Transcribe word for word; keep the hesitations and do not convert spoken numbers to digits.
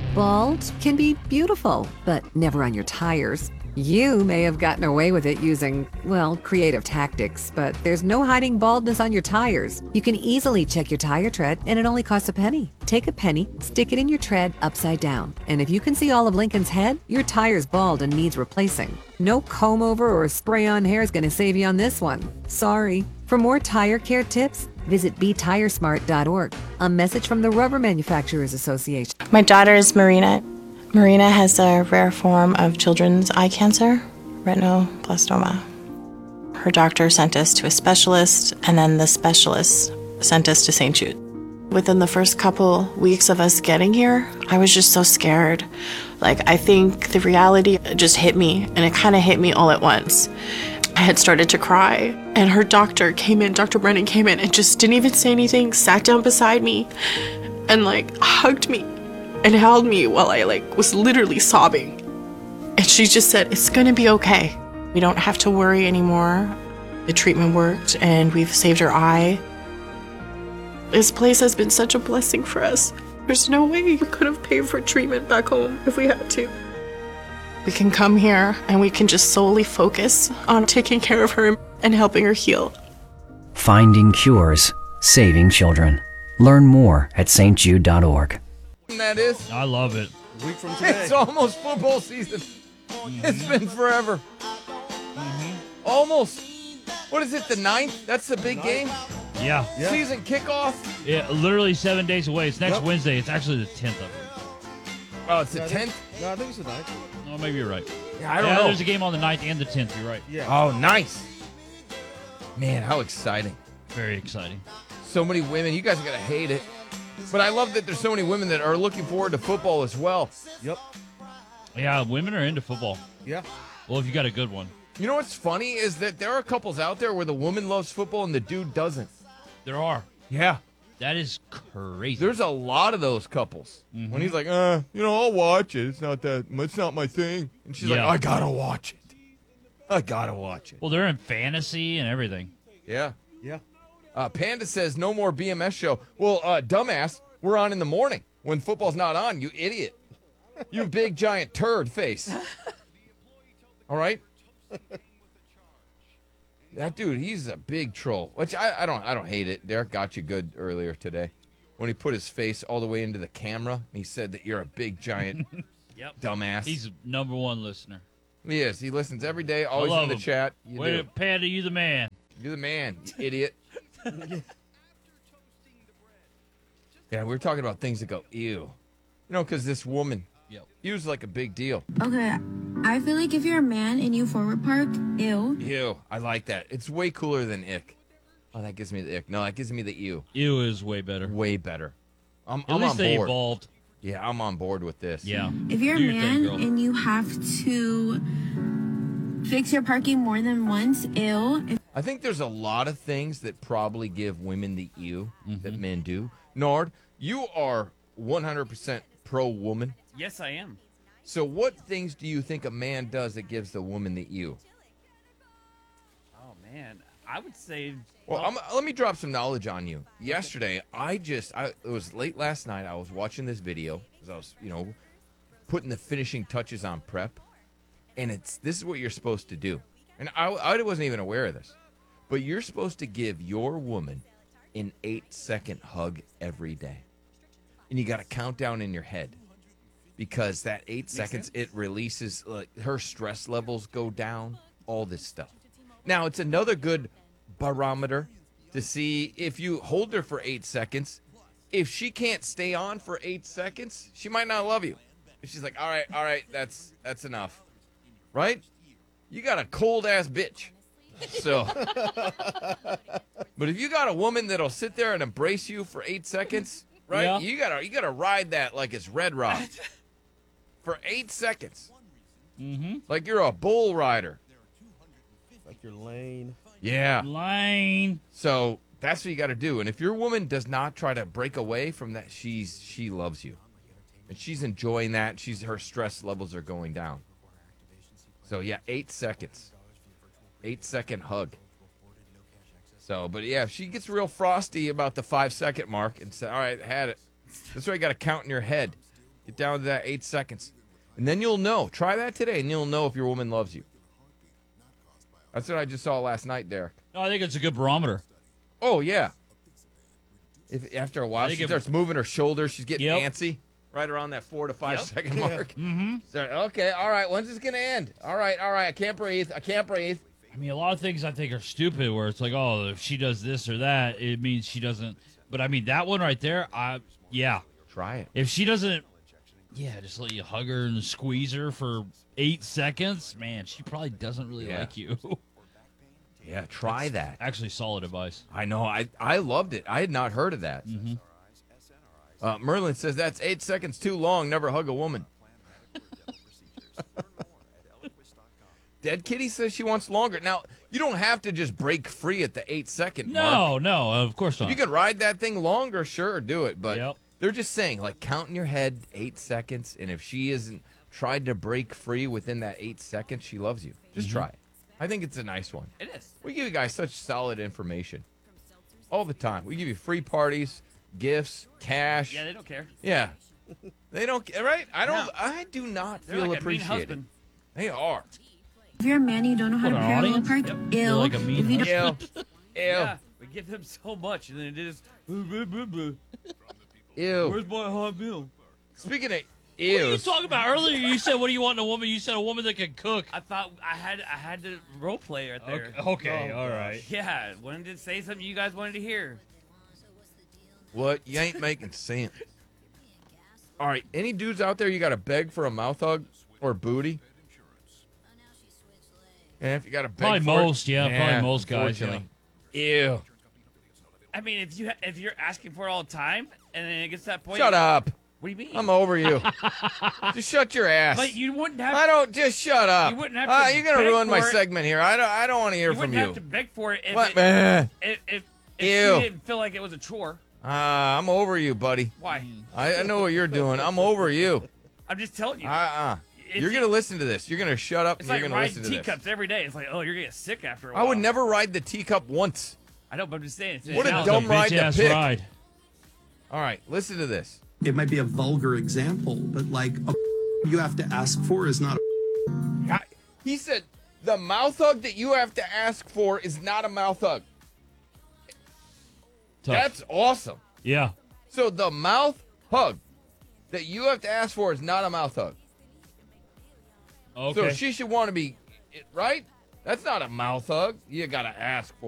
Bald can be beautiful, but never on your tires. You may have gotten away with it using, well, creative tactics, but there's no hiding baldness on your tires. You can easily check your tire tread, and it only costs a penny. Take a penny, stick it in your tread upside down, and if you can see all of Lincoln's head, your tire's bald and needs replacing. No comb over or spray-on hair is going to save you on this one. Sorry. For more tire care tips, visit be tire smart dot org. A message from the Rubber Manufacturers Association. My daughter is Marina. Marina has a rare form of children's eye cancer, retinoblastoma. Her doctor sent us to a specialist, and then the specialist sent us to Saint Jude. Within the first couple weeks of us getting here, I was just so scared. Like, I think the reality just hit me, and it kind of hit me all at once. I had started to cry, and her doctor came in, Doctor Brennan came in, and just didn't even say anything, sat down beside me, and like hugged me and held me while I like was literally sobbing. And she just said, "It's gonna be okay. We don't have to worry anymore. The treatment worked, and we've saved her eye." This place has been such a blessing for us. There's no way we could have paid for treatment back home if we had to. We can come here and we can just solely focus on taking care of her and helping her heal. Finding cures, saving children. Learn more at st jude dot org. That is. I love it. A week from today. It's almost football season. Mm-hmm. It's been forever. Mm-hmm. Almost. What is it, the ninth? That's the big game? Yeah. Yeah. Season kickoff? Yeah, literally seven days away. It's next Yep. Wednesday. It's actually the tenth of it. Oh, it's the No, I think- tenth? No, I think it's the ninth. Oh, maybe you're right. Yeah, I don't yeah, know. there's a game on the ninth and the tenth. You're right. Yeah. Oh, nice. Man, how exciting. Very exciting. So many women. You guys are going to hate it. But I love that there's so many women that are looking forward to football as well. Yep. Yeah, women are into football. Yeah. Well, if you got a good one. You know what's funny is that there are couples out there where the woman loves football and the dude doesn't. There are. Yeah. That is crazy. There's a lot of those couples. Mm-hmm. When he's like, uh, you know, I'll watch it. It's not that, it's not my thing. And she's Yeah. like, I gotta watch it. I gotta watch it. Well, they're in fantasy and everything. Yeah. Yeah. Uh, Panda says no more B M S show. Well, uh, dumbass, we're on in the morning when football's not on. You idiot. You big giant turd face. All right. That dude, he's a big troll. Which I, I don't, I don't hate it. Derek got you good earlier today when he put his face all the way into the camera. He said that you're a big giant Yep. dumbass. He's number one listener. He is. He listens every day, always love in the him. chat. You Wait, do. Panda, you the man. You're the man, you idiot. Yeah, we were talking about things that go, ew. You know, because this woman, Yep. ew's like a big deal. Okay, I feel like if you're a man and you forward park, ew. Ew, I like that. It's way cooler than ick. Oh, that gives me the ick. No, that gives me the ew. Ew is way better. Way better. I'm, At I'm least on they board. evolved. Yeah, I'm on board with this. Yeah. If you're Do a your man thing, girl. and you have to fix your parking more than once, ew. If I think there's a lot of things that probably give women the ew Mm-hmm. that men do. Nard, you are one hundred percent pro-woman. Yes, I am. So what things do you think a man does that gives the woman the ew? Oh man, I would say. Well, I'm, let me drop some knowledge on you. Yesterday, I just, I, it was late last night. I was watching this video because I was, you know, putting the finishing touches on prep. And it's, this is what you're supposed to do. And I, I wasn't even aware of this. But you're supposed to give your woman an eight second hug every day. And you got a countdown in your head. Because that eight seconds, it releases, like, her stress levels go down, all this stuff. Now, it's another good barometer to see if you hold her for eight seconds. If she can't stay on for eight seconds, she might not love you. If she's like, all right, all right, that's that's enough. Right? You got a cold-ass bitch. So, but if you got a woman that'll sit there and embrace you for eight seconds, right? Yeah. You gotta you gotta ride that like it's Red Rock for eight seconds. Mm-hmm. Like you're a bull rider. Like your lane. Yeah. Lane. So that's what you got to do. And if your woman does not try to break away from that, she's she loves you, and she's enjoying that. She's her stress levels are going down. So yeah, eight seconds, eight second hug. So, but yeah, if she gets real frosty about the five second mark and say, "All right, had it," that's why you got to count in your head. Get down to that eight seconds. And then you'll know. Try that today, and you'll know if your woman loves you. That's what I just saw last night, Derek. No, I think it's a good barometer. Oh, yeah. If after a while think she if- starts moving her shoulders, she's getting Yep. antsy, right around that four to five Yep. second mark. Mm-hmm. So, okay, all right, when's this going to end? All right, all right, I can't breathe. I can't breathe. I mean, a lot of things I think are stupid where it's like, oh, if she does this or that, it means she doesn't. But I mean, that one right there, I yeah. Try it. If she doesn't, yeah, just let you hug her and squeeze her for eight seconds, man, she probably doesn't really Yeah. like you. Yeah, try that. Actually, solid advice. I know. I, I loved it. I had not heard of that. Mm-hmm. Uh, Merlin says that's eight seconds too long. Never hug a woman. Dead Kitty says she wants longer. Now, you don't have to just break free at the eight second mark. No, no, of course If not. you can ride that thing longer, sure, do it. But Yep. they're just saying, like, count in your head eight seconds, and if she isn't tried to break free within that eight seconds, she loves you. Just Mm-hmm. try it. I think it's a nice one. It is. We give you guys such solid information all the time. We give you free parties, gifts, cash. Yeah, they don't care. Yeah. They don't, right? I don't, No. I do not They're feel like a mean appreciated. husband. They are. If you're a man, you don't know how What, to an parallel audience? park. Yep. Ew. You're like a mean if you don't, Ew. Ew. Yeah, we give them so much, and then it is. "Boo, boo, boo, boo. Ew. Where's my hot meal?" Speaking of What are you ew. talking about earlier? You said, "What do you want in a woman?" You said a woman that can cook. I thought I had I had to role play right there. Okay, okay, all right. Yeah, wanted to say something you guys wanted to hear. What? You ain't making sense. All right. Any dudes out there you got to beg for a mouth hug or booty? And if you got to beg Probably for it- most, yeah, probably most guys, unfortunately. Ew. I mean, if you if you're asking for it all the time, and then it gets to that point. Shut up. What do you mean? I'm over you. Just shut your ass. But you wouldn't have. I don't. Just shut up. You wouldn't have Uh, to you're gonna beg ruin my for it. segment here. I don't. I don't want to hear you from wouldn't you. have to beg for it if What, it, man? if if, if Ew. you didn't feel like it was a chore. Uh, I'm over you, buddy. Why? I, I know what you're doing. I'm over you. I'm just telling you. Uh-uh. It's- You're gonna listen to this. You're gonna shut up. It's and like you're gonna riding listen to this. teacups every day. It's like, oh, you're gonna get sick after a I while. would never ride the teacup once. I know, but I'm just saying. It's What a it's dumb Bitch ride to ass pick. ride. All right, listen to this. It might be a vulgar example, but like a you have to ask for is not a God, he said the mouth hug that you have to ask for is not a mouth hug. Tough. That's awesome. Yeah. So the mouth hug that you have to ask for is not a mouth hug. Okay. So she should want to be right. That's not a mouth hug. You gotta ask for.